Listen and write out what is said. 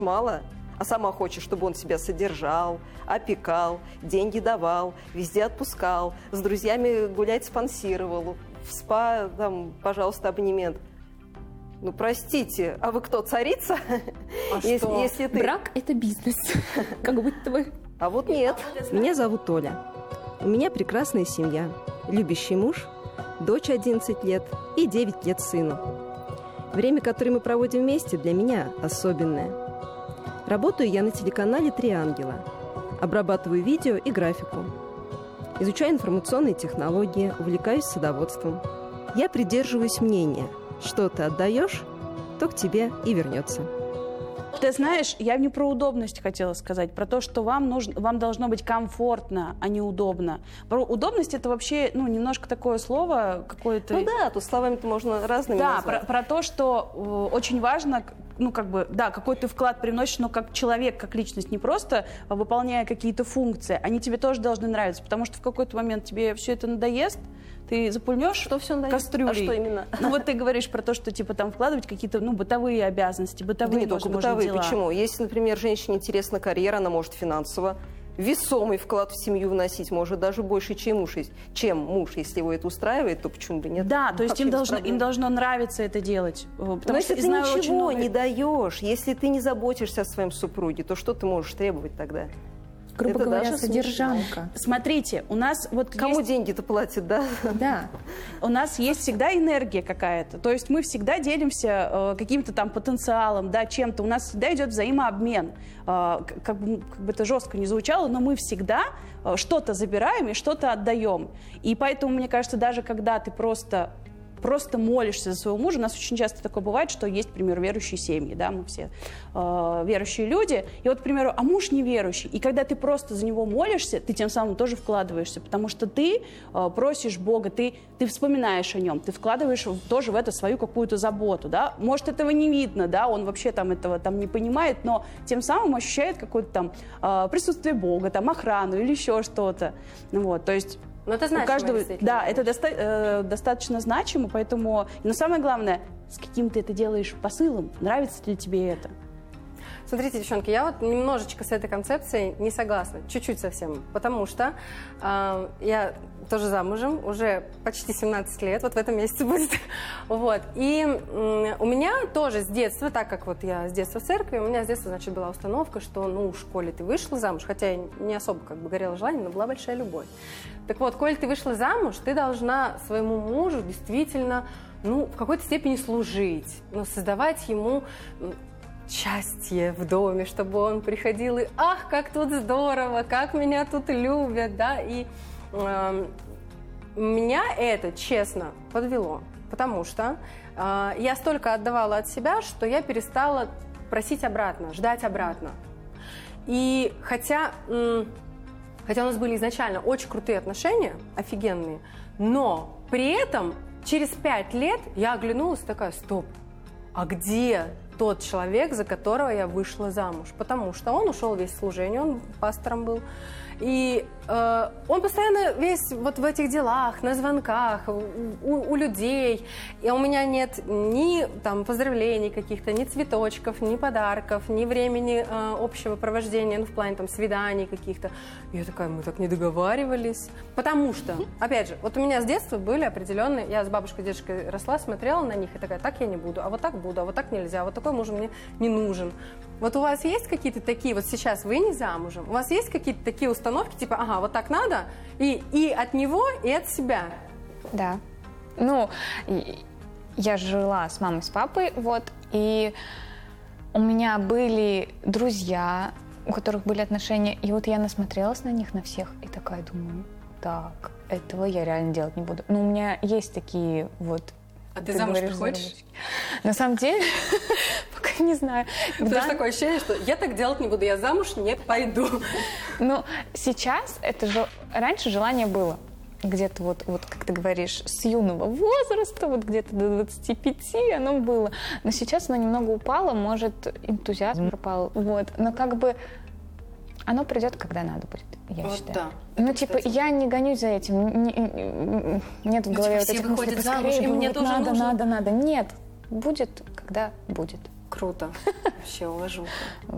мало, а сама хочешь, чтобы он себя содержал, опекал, деньги давал, везде отпускал, с друзьями гулять спонсировал, в спа, там, пожалуйста, абонемент. Ну, простите, а вы кто, царица? Если ты... Брак – это бизнес, как будто бы. А вот нет. Меня зовут Оля. У меня прекрасная семья, любящий муж, дочь 11 лет и 9 лет сыну. Время, которое мы проводим вместе, для меня особенное. Работаю я на телеканале «Три ангела». Обрабатываю видео и графику. Изучаю информационные технологии, увлекаюсь садоводством. Я придерживаюсь мнения – что ты отдаешь, то к тебе и вернется. Ты знаешь, я не про удобность хотела сказать, про то, что вам должно быть комфортно, а не удобно. Про удобность это вообще, немножко такое слово какое-то. Ну да, тут словами-то можно разными назвать. Да, про то, что очень важно, какой ты вклад привносишь, но как человек, как личность, не просто выполняя какие-то функции, они тебе тоже должны нравиться, потому что в какой-то момент тебе все это надоест, ты запульнешь кастрюлей. А что именно? Вот ты говоришь про то, что там вкладывать какие-то бытовые обязанности, бытовые, да не только бытовые. Дела. Почему? Если, например, женщине интересна карьера, она может финансово весомый вклад в семью вносить, может даже больше, чем муж. Если его это устраивает, то почему бы нет? Да, то есть им должно нравиться это делать. Но если ты ничего не даешь, если ты не заботишься о своем супруге, то что ты можешь требовать тогда? Грубо говоря, содержанка. Смотрите, у нас Кому деньги-то платят, да? Да. У нас есть всегда энергия какая-то. То есть мы всегда делимся каким-то там потенциалом, да, чем-то. У нас всегда идет взаимообмен. Как бы это жестко не звучало, но мы всегда что-то забираем и что-то отдаем. И поэтому, мне кажется, даже когда ты просто молишься за своего мужа. У нас очень часто такое бывает, что есть, к примеру, верующие семьи, да, мы все верующие люди. И вот, к примеру, а муж неверующий. И когда ты просто за него молишься, ты тем самым тоже вкладываешься, потому что ты просишь Бога, ты вспоминаешь о нем, ты вкладываешь тоже в это свою какую-то заботу, да. Может, этого не видно, да, он вообще этого не понимает, но тем самым ощущает какое-то присутствие Бога, охрану или еще что-то. Вот, то есть но это значимо, у каждого, да, это достаточно значимо, поэтому, но самое главное, с каким ты это делаешь посылом, нравится ли тебе это? Смотрите, девчонки, я немножечко с этой концепцией не согласна, чуть-чуть совсем, потому что я тоже замужем, уже почти 17 лет, вот в этом месяце будет, вот, и у меня тоже с детства, так как я с детства в церкви, у меня с детства, значит, была установка, что, в школе ты вышла замуж, хотя я не особо горела желанием, но была большая любовь. Так вот, коль ты вышла замуж, ты должна своему мужу действительно, в какой-то степени служить, создавать ему счастье в доме, чтобы он приходил и «Ах, как тут здорово, как меня тут любят», да, и меня это, честно, подвело, потому что я столько отдавала от себя, что я перестала просить обратно, ждать обратно. И хотя у нас были изначально очень крутые отношения, офигенные, но при этом через 5 лет я оглянулась такая: стоп, а где тот человек, за которого я вышла замуж? Потому что он ушел весь в служение, он пастором был. И он постоянно весь в этих делах, на звонках, у людей. И у меня нет ни поздравлений каких-то, ни цветочков, ни подарков, ни времени общего провождения, в плане свиданий каких-то. И я такая, мы так не договаривались. Потому что, опять же, у меня с детства были определенные... Я с бабушкой, дедушкой росла, смотрела на них и такая, так я не буду, а вот так буду, а вот так нельзя, вот такой муж мне не нужен. Вот у вас есть какие-то такие, сейчас вы не замужем, у вас есть какие-то такие установки, типа, ага, вот так надо, и от него, и от себя? Да. Я жила с мамой, с папой, и у меня были друзья, у которых были отношения, и я насмотрелась на них, на всех, и такая думаю, так, этого я реально делать не буду. Но у меня есть такие А ты замуж не хочешь? На самом деле, пока не знаю. Потому что такое ощущение, что я так делать не буду, я замуж не пойду. Сейчас раньше желание было. Где-то как ты говоришь, с юного возраста, где-то до 25 оно было. Но сейчас оно немного упало, может, энтузиазм пропал. Но оно придет, когда надо будет, я считаю. Да. Я не гонюсь за этим. Нет в голове все выходят замуж, и мне тоже нужно. Надо. Нет, будет, когда будет. Круто. Вообще уважуха.